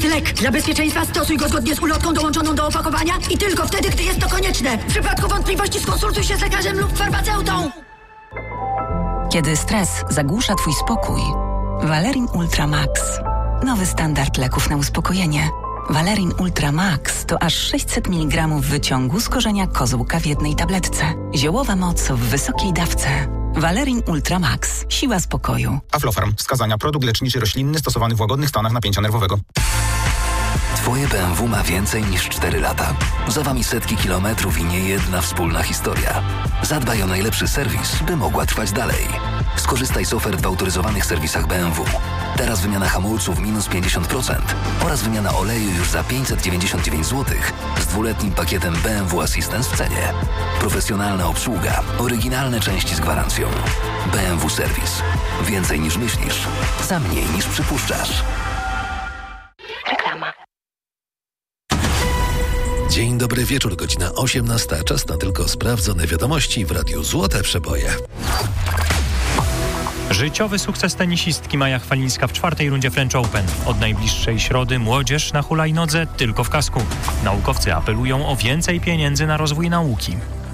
lek. Dla bezpieczeństwa stosuj go zgodnie z ulotką dołączoną do opakowania i tylko wtedy, gdy jest to konieczne. W przypadku wątpliwości skonsultuj się z lekarzem lub farmaceutą. Kiedy stres zagłusza Twój spokój, Valerin Ultra Max. Nowy standard leków na uspokojenie. Valerin Ultra Max to aż 600 mg wyciągu z korzenia kozłka w jednej tabletce. Ziołowa moc w wysokiej dawce. Valerin Ultra Max. Siła spokoju. Aflofarm. Wskazania. Produkt leczniczy roślinny stosowany w łagodnych stanach napięcia nerwowego. Twoje BMW ma więcej niż 4 lata. Za wami setki kilometrów i niejedna wspólna historia. Zadbaj o najlepszy serwis, by mogła trwać dalej. Skorzystaj z ofert w autoryzowanych serwisach BMW. Teraz wymiana hamulców minus 50% oraz wymiana oleju już za 599 zł z 2-letnim pakietem BMW Assistance w cenie. Profesjonalna obsługa, oryginalne części z gwarancją. BMW Serwis. Więcej niż myślisz, za mniej niż przypuszczasz. Reklama. Dzień dobry wieczór, godzina 18. Czas na tylko sprawdzone wiadomości w Radiu Złote Przeboje. Życiowy sukces tenisistki Maja Chwalińska w 4. rundzie French Open. Od najbliższej środy młodzież na hulajnodze tylko w kasku. Naukowcy apelują o więcej pieniędzy na rozwój nauki.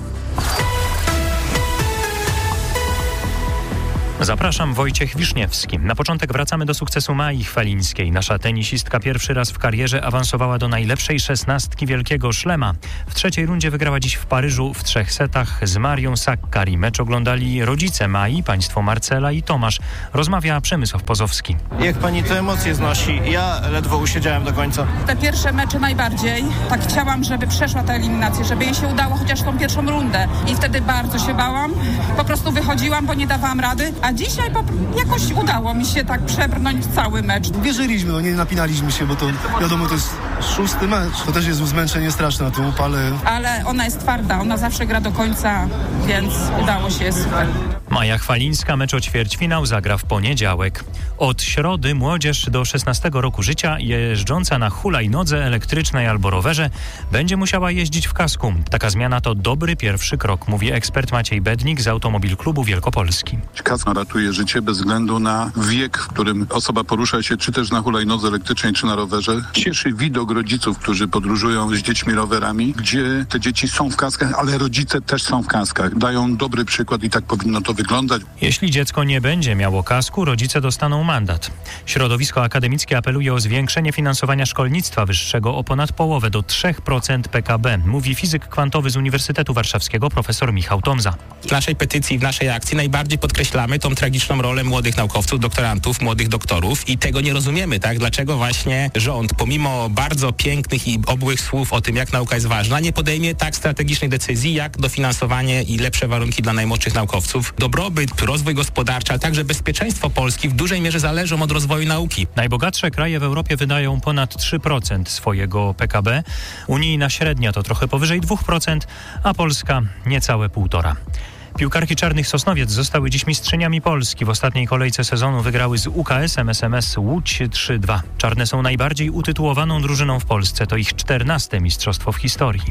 Zapraszam, Wojciech Wiszniewski. Na początek wracamy do sukcesu Mai Chwalińskiej. Nasza tenisistka pierwszy raz w karierze awansowała do najlepszej 16 Wielkiego Szlema. W 3. rundzie wygrała dziś w Paryżu w 3 setach z Marią Sakkari. Mecz oglądali rodzice Mai, państwo Marcela i Tomasz. Rozmawia Przemysław Pozowski. Jak pani te emocje znosi? Ja ledwo usiedziałem do końca. Te pierwsze mecze najbardziej. Tak chciałam, żeby przeszła ta eliminacja, żeby jej się udało chociaż tą pierwszą rundę. I wtedy bardzo się bałam. Po prostu wychodziłam, bo nie dawałam rady. A dzisiaj jakoś udało mi się tak przebrnąć cały mecz. Wierzyliśmy, nie napinaliśmy się, bo to wiadomo, to jest 6. mecz. To też jest zmęczenie straszne, tu upale. Ale ona jest twarda, ona zawsze gra do końca, więc udało się, super. Maja Chwalińska mecz o ćwierćfinał zagra w poniedziałek. Od środy młodzież do 16 roku życia jeżdżąca na hulajnodze elektrycznej albo rowerze będzie musiała jeździć w kasku. Taka zmiana to dobry pierwszy krok, mówi ekspert Maciej Bednik z Automobil Klubu Wielkopolski. Kask ratuje życie bez względu na wiek, w którym osoba porusza się czy też na hulajnodze elektrycznej, czy na rowerze. Cieszy widok rodziców, którzy podróżują z dziećmi rowerami, gdzie te dzieci są w kaskach, ale rodzice też są w kaskach. Dają dobry przykład i tak powinno to wyglądać. Jeśli dziecko nie będzie miało kasku, rodzice dostaną mandat. Środowisko akademickie apeluje o zwiększenie finansowania szkolnictwa wyższego o ponad połowę, do 3% PKB, mówi fizyk kwantowy z Uniwersytetu Warszawskiego profesor Michał Tomza. W naszej petycji, w naszej akcji najbardziej podkreślamy tą tragiczną rolę młodych naukowców, doktorantów, młodych doktorów i tego nie rozumiemy, tak? Dlaczego właśnie rząd, pomimo bardzo pięknych i obłych słów o tym, jak nauka jest ważna, nie podejmie tak strategicznej decyzji, jak dofinansowanie i lepsze warunki dla najmłodszych naukowców. Dobrobyt, rozwój gospodarczy, ale także bezpieczeństwo Polski w dużej mierze zależą od rozwoju nauki. Najbogatsze kraje w Europie wydają ponad 3% swojego PKB. Unijna średnia to trochę powyżej 2%, a Polska niecałe 1,5%. Piłkarki Czarnych Sosnowiec zostały dziś mistrzyniami Polski. W ostatniej kolejce sezonu wygrały z UKS-em SMS Łódź 3-2. Czarne są najbardziej utytułowaną drużyną w Polsce. To ich 14. mistrzostwo w historii.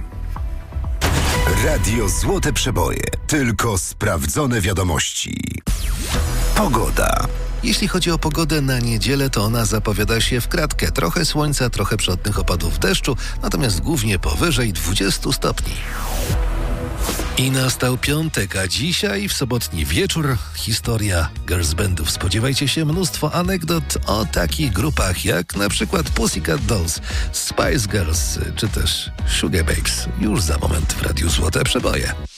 Radio Złote Przeboje. Tylko sprawdzone wiadomości. Pogoda. Jeśli chodzi o pogodę na niedzielę, to ona zapowiada się w kratkę. Trochę słońca, trochę przelotnych opadów deszczu, natomiast głównie powyżej 20 stopni. I nastał piątek, a dzisiaj w sobotni wieczór historia girls bandów. Spodziewajcie się mnóstwo anegdot o takich grupach jak na przykład Pussycat Dolls, Spice Girls czy też Sugar Babes. Już za moment w Radiu Złote Przeboje.